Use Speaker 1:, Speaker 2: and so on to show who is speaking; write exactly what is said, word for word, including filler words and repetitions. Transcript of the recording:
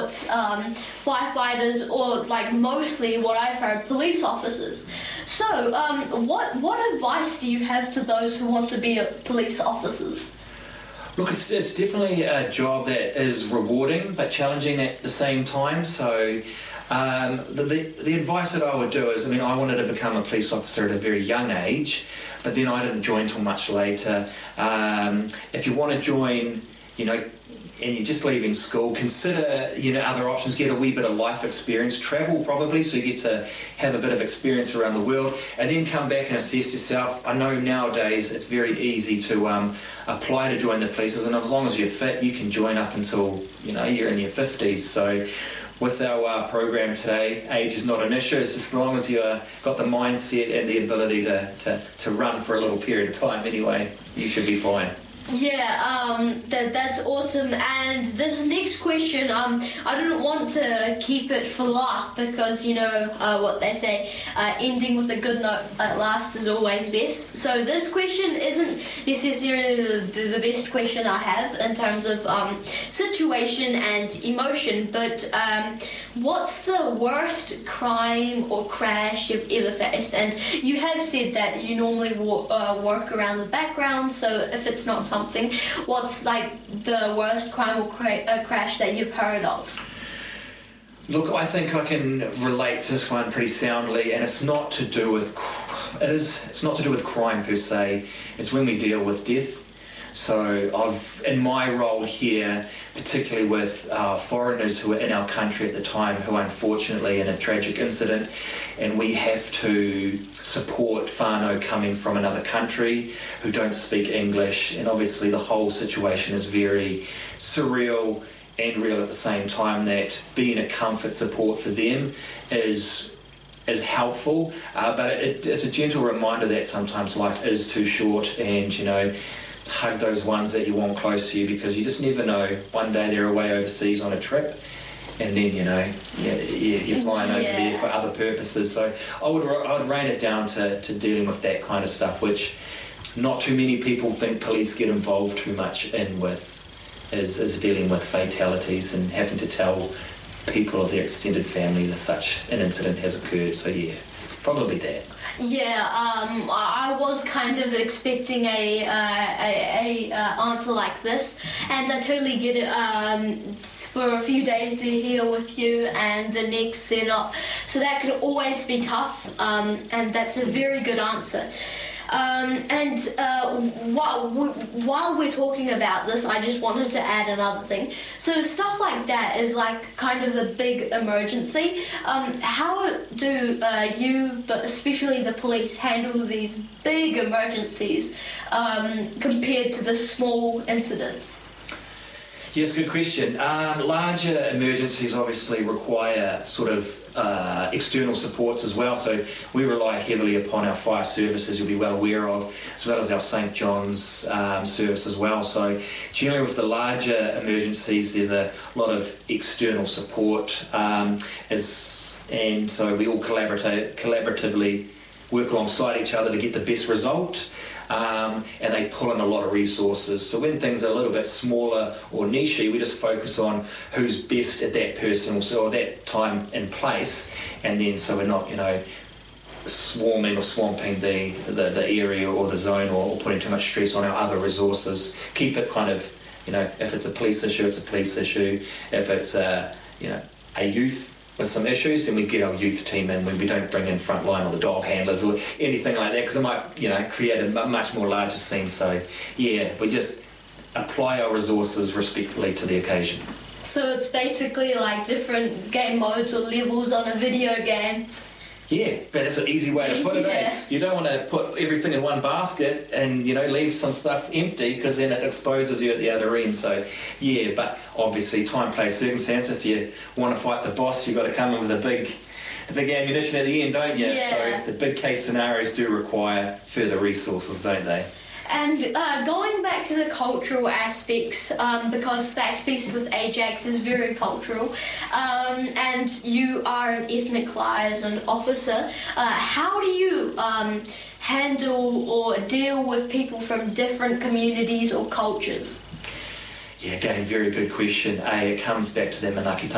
Speaker 1: support um, firefighters, or like mostly what I've heard, police officers. So um, what what advice do you have to those who want to be police officers?
Speaker 2: Look, it's, it's definitely a job that is rewarding but challenging at the same time. So um, the, the, the advice that I would do is, I mean, I wanted to become a police officer at a very young age, but then I didn't join till much later. Um, if you want to join, you know, and you're just leaving school, consider, you know, other options. Get a wee bit of life experience, travel probably, so you get to have a bit of experience around the world, and then come back and assess yourself. I know nowadays it's very easy to um, apply to join the police, and as long as you're fit, you can join up until, you know, you're in your fifties. So with our uh, program today, age is not an issue. It's just as long as you've got the mindset and the ability to, to, to run for a little period of time anyway, you should be fine.
Speaker 1: Yeah, um, that that's awesome. And this next question, um, I didn't want to keep it for last because, you know, uh, what they say, uh, ending with a good note at last is always best. So this question isn't necessarily the, the best question I have in terms of um, situation and emotion, but um, what's the worst crime or crash you've ever faced? And you have said that you normally wo- uh, work around the background, so if it's not something Something. What's like the worst crime or cra- uh, crash that you've heard of?
Speaker 2: Look, I think I can relate to this one pretty soundly, and it's not to do with it is it's not to do with crime per se. It's when we deal with death. So I've, in my role here, particularly with uh, foreigners who were in our country at the time, who unfortunately in a tragic incident, and we have to support whānau coming from another country who don't speak English, and obviously the whole situation is very surreal and real at the same time, that being a comfort support for them is is helpful, uh, but it, it's a gentle reminder that sometimes life is too short, and, you know, hug those ones that you want close to you, because you just never know. One day they're away overseas on a trip, and then, you know, you, you're flying over
Speaker 1: yeah.
Speaker 2: there for other purposes. So I would I would rein it down to, to dealing with that kind of stuff, which not too many people think police get involved too much in with, is, is dealing with fatalities and having to tell people of their extended family that such an incident has occurred. So yeah, probably that.
Speaker 1: Yeah, um, I was kind of expecting a uh, a, a uh, answer like this, and I totally get it. Um, for a few days they're here with you, and the next they're not. So that could always be tough, um, and that's a very good answer. Um, and uh, while, while we're talking about this, I just wanted to add another thing. So stuff like that is like kind of a big emergency. Um, how do uh, you, but especially the police, handle these big emergencies um, compared to the small incidents?
Speaker 2: Yes, good question. Um, larger emergencies obviously require sort of uh, external supports as well, so we rely heavily upon our fire services, you'll be well aware of, as well as our St John's um, service as well. So generally with the larger emergencies there's a lot of external support, um, as, and so we all collaborate, collaboratively work alongside each other to get the best result. Um, and they pull in a lot of resources. So when things are a little bit smaller or niche-y, we just focus on who's best at that person or that time and place, and then so we're not, you know, swarming or swamping the, the, the area or the zone, or, or putting too much stress on our other resources. Keep it kind of, you know, if it's a police issue, it's a police issue. If it's a, you know, a youth with some issues, then we get our youth team in, when we don't bring in frontline or the dog handlers or anything like that, because it might, you know, create a much more larger scene. So yeah, we just apply our resources respectfully to the occasion.
Speaker 1: So it's basically like different game modes or levels on a video game.
Speaker 2: Yeah, but it's an easy way to put it,
Speaker 1: yeah.
Speaker 2: eh? You don't want to put everything in one basket and, you know, leave some stuff empty, because then it exposes you at the other end. So, yeah, but obviously time, place, circumstance. If you want to fight the boss, you've got to come in with a big, a big ammunition at the end, don't you?
Speaker 1: Yeah.
Speaker 2: So the big case scenarios do require further resources, don't they?
Speaker 1: And uh, going back to the cultural aspects, um, because Fact Feast with Ajax is very cultural, um, and you are an ethnic liaison officer, uh, how do you um, handle or deal with people from different communities or cultures?
Speaker 2: Yeah, again, very good question. A, it comes back to that Manaaki